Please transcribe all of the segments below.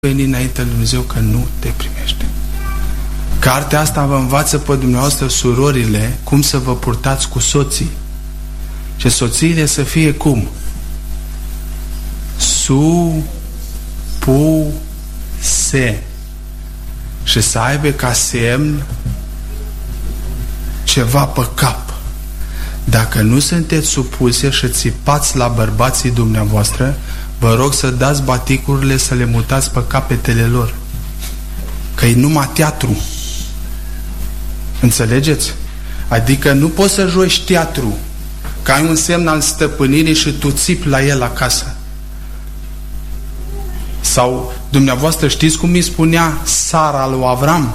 veni înaintea lui Dumnezeu că nu te primește. Cartea asta vă învață pe dumneavoastră, surorile, cum să vă purtați cu soții. Și soțiile să fie cum? Supuse. Și să aibă ca semn ceva pe cap. Dacă nu sunteți supuse și țipați la bărbații dumneavoastră, vă rog să dați baticurile, să le mutați pe capetele lor. Că e numai teatru. Înțelegeți? Adică nu poți să joci teatru, că ai un semn al stăpânirii și tu țipi la el acasă. Sau dumneavoastră știți cum îi spunea Sara lui Avram?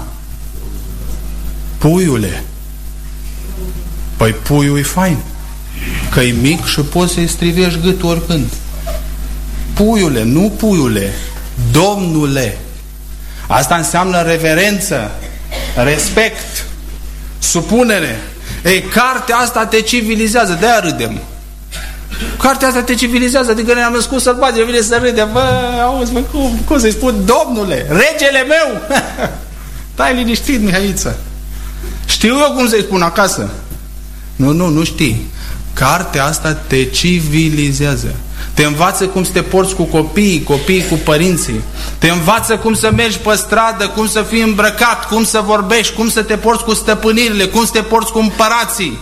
Puiule. Păi puiul e fain, că e mic și poți să-i strivești gâtul oricând. Puiule, nu puiule, domnule. Asta înseamnă reverență, respect, supunere. Ei, cartea asta te civilizează, de-aia râdem. Cartea asta te civilizează, adică ne-am născut sălbatice, vine să râdem. Bă, auzi, mă, cum să-i spun? Domnule, regele meu! Stai liniștit, Mihaiță. Știu eu cum să-i spun acasă. Nu știi. Cartea asta te civilizează. Te învață cum să te porți cu copiii cu părinții. Te învață cum să mergi pe stradă, cum să fii îmbrăcat, cum să vorbești, cum să te porți cu stăpânirile, cum să te porți cu împărații.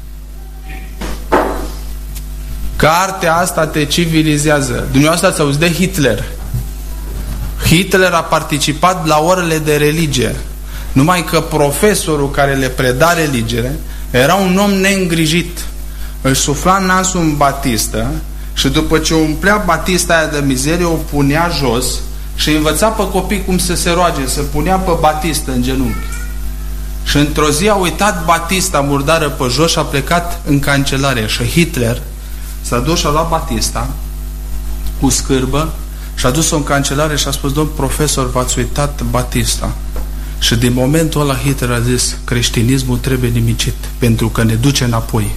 Cartea asta te civilizează. Dumneavoastră ați auzit de Hitler. Hitler a participat la orele de religie. Numai că profesorul care le preda religie era un om neîngrijit. Își sufla în nasul în batistă și după ce umplea batista aia de mizerie, o punea jos și învăța pe copii cum să se roage, să punea pe batistă în genunchi. Și într-o zi a uitat batista murdară pe jos și a plecat în cancelare. Și Hitler s-a dus și a luat batista cu scârbă și a dus-o în cancelare și a spus: domn profesor, v-ați uitat batista. Și din momentul ăla Hitler a zis: creștinismul trebuie nimicit, pentru că ne duce înapoi.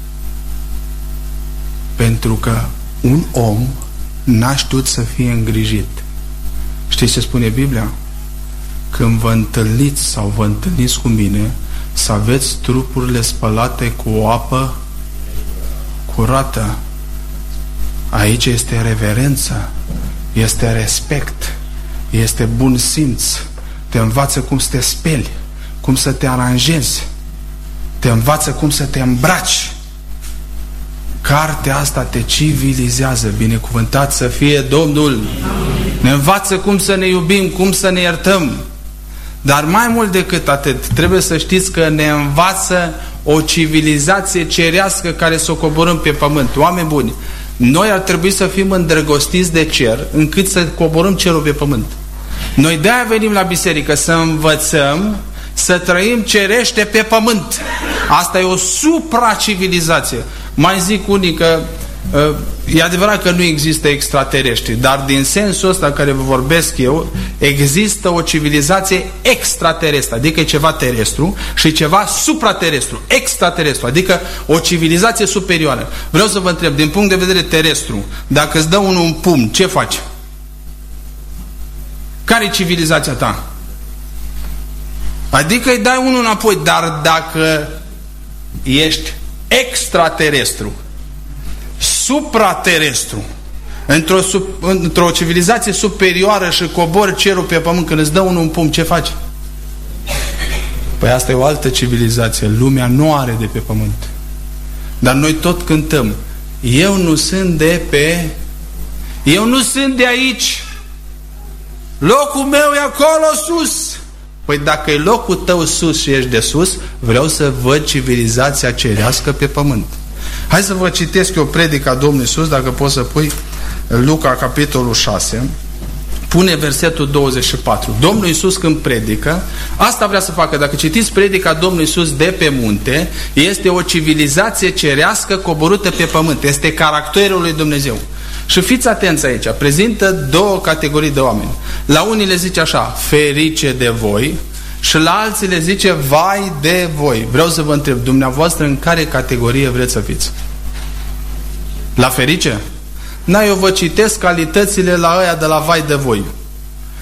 Pentru că un om n-a știut să fie îngrijit. Știți ce spune Biblia? Când vă întâlniți sau vă întâlniți cu mine, să aveți trupurile spălate cu o apă curată. Aici este reverență, este respect, este bun simț. Te învață cum să te speli, cum să te aranjezi, te învață cum să te îmbraci. Cartea asta te civilizează, binecuvântat să fie Domnul. Ne învață cum să ne iubim, cum să ne iertăm. Dar mai mult decât atât, trebuie să știți că ne învață o civilizație cerească care să o coborâm pe pământ. Oameni buni, noi ar trebui să fim îndrăgostiți de cer, încât să coborâm cerul pe pământ. Noi de-aia venim la biserică, să învățăm să trăim cerește pe pământ. Asta e o supracivilizație. Mai zic unii că e adevărat că nu există extraterestri, dar din sensul ăsta care vă vorbesc eu, există o civilizație extraterestră, adică e ceva terestru și ceva supraterestru, extraterestru, adică o civilizație superioară. Vreau să vă întreb, din punct de vedere terestru, dacă îți dă unul un pumn, ce faci? Care e civilizația ta? Adică îi dai unul înapoi, dar dacă ești extraterestru, supraterestru, într-o civilizație superioară și cobori cerul pe pământ, când îți dă unul un pumn, ce faci? Păi asta e o altă civilizație. Lumea nu are de pe pământ. Dar noi tot cântăm: eu nu sunt eu nu sunt de aici, locul meu e acolo sus. Păi dacă e locul tău sus și ești de sus, vreau să văd civilizația cerească pe pământ. Hai să vă citesc eu predica Domnului Iisus, dacă poți să pui Luca, capitolul 6, pune versetul 24. Domnul Iisus când predică, asta vrea să facă. Dacă citiți predica Domnului Iisus de pe munte, este o civilizație cerească coborâtă pe pământ. Este caracterul lui Dumnezeu. Și fiți atenți aici, prezintă două categorii de oameni. La unii le zice așa: ferice de voi, și la alții le zice: vai de voi. Vreau să vă întreb, dumneavoastră în care categorie vreți să fiți? La ferice? Na, eu vă citesc calitățile la ăia de la vai de voi.